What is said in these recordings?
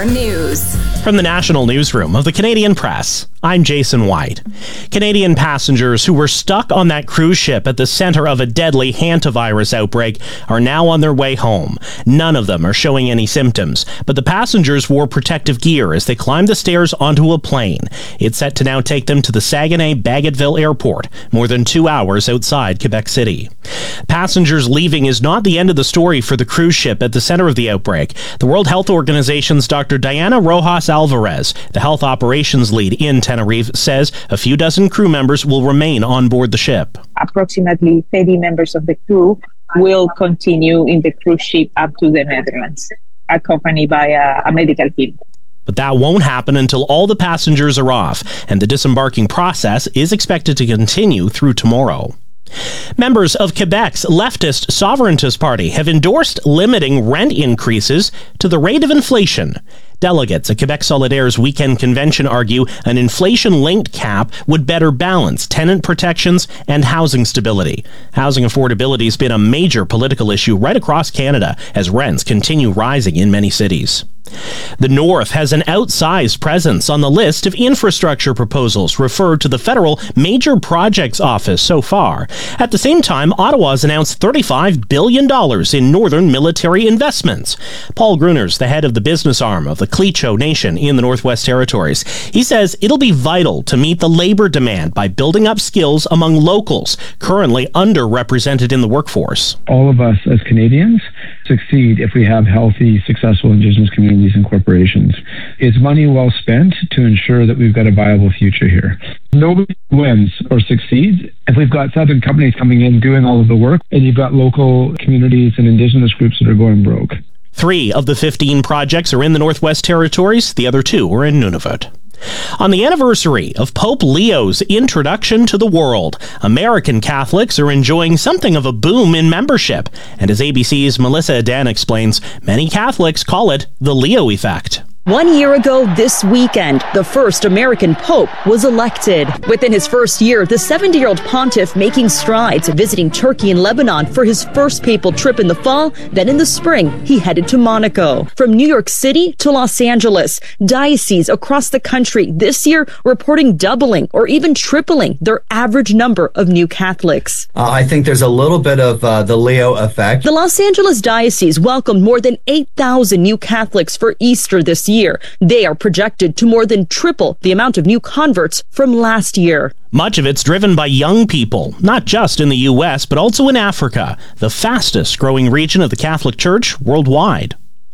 News. From the National Newsroom of the Canadian Press, I'm Jason White. Canadian passengers who were stuck on that cruise ship at the center of a deadly hantavirus outbreak are now on their way home. None of them are showing any symptoms, but the passengers wore protective gear as they climbed the stairs onto a plane. It's set to now take them to the Saguenay-Bagotville Airport, more than 2 hours outside Quebec City. Passengers leaving is not the end of the story for the cruise ship at the center of the outbreak. The World Health Organization's Dr. Diana Rojas Alvarez, the health operations lead in Tenerife, says a few dozen crew members will remain on board the ship. Approximately 30 members of the crew will continue in the cruise ship up to the Netherlands, accompanied by a medical team. But that won't happen until all the passengers are off, and the disembarking process is expected to continue through tomorrow. Members of Quebec's leftist Sovereigntist Party have endorsed limiting rent increases to the rate of inflation. Delegates at Quebec Solidaire's weekend convention argue an inflation-linked cap would better balance tenant protections and housing stability. Housing affordability has been a major political issue right across Canada as rents continue rising in many cities. The North has an outsized presence on the list of infrastructure proposals referred to the federal Major Projects Office so far. At the same time, Ottawa has announced $35 billion in northern military investments. Paul Gruners, the head of the business arm of the Clecho Nation in the Northwest Territories, he says it'll be vital to meet the labor demand by building up skills among locals currently underrepresented in the workforce. All of us as Canadians succeed if we have healthy, successful Indigenous communities and corporations. It's money well spent to ensure that we've got a viable future here. Nobody wins or succeeds if we've got Southern companies coming in doing all of the work and you've got local communities and Indigenous groups that are going broke. 3 of the 15 projects are in the Northwest Territories. The other 2 are in Nunavut. On the anniversary of Pope Leo's introduction to the world, American Catholics are enjoying something of a boom in membership. And as ABC's Melissa Adan explains, many Catholics call it the Leo effect. 1 year ago this weekend, the first American Pope was elected. Within his first year, the 70-year-old pontiff making strides, visiting Turkey and Lebanon for his first papal trip in the fall. Then in the spring, he headed to Monaco. From New York City to Los Angeles, dioceses across the country this year reporting doubling or even tripling their average number of new Catholics. I think there's a little bit of the Leo effect. The Los Angeles diocese welcomed more than 8,000 new Catholics for Easter this year. They are projected to more than triple the amount of new converts from last year. Much of it's driven by young people, not just in the U.S., but also in Africa, the fastest growing region of the Catholic Church worldwide.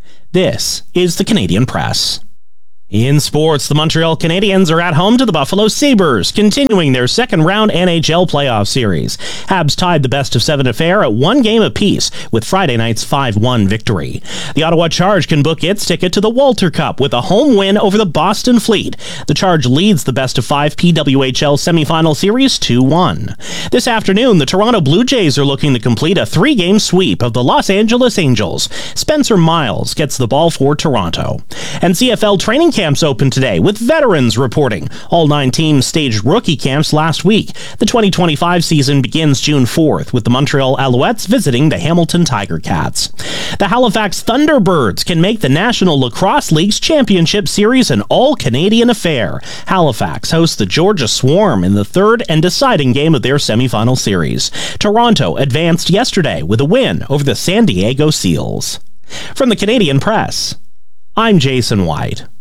This is the Canadian Press. In sports, the Montreal Canadiens are at home to the Buffalo Sabres, continuing their second-round NHL playoff series. Habs tied the best-of-7 affair at 1 game apiece with Friday night's 5-1 victory. The Ottawa Charge can book its ticket to the Walter Cup with a home win over the Boston Fleet. The Charge leads the best-of-5 PWHL semifinal series 2-1. This afternoon, the Toronto Blue Jays are looking to complete a 3-game sweep of the Los Angeles Angels. Spencer Miles gets the ball for Toronto. And CFL training camps open today, with veterans reporting. All 9 teams staged rookie camps last week. The 2025 season begins June 4th, with the Montreal Alouettes visiting the Hamilton Tiger Cats. The Halifax Thunderbirds can make the National Lacrosse League's championship series an all-Canadian affair. Halifax hosts the Georgia Swarm in the third and deciding game of their semifinal series. Toronto advanced yesterday with a win over the San Diego Seals. From the Canadian Press, I'm Jason White.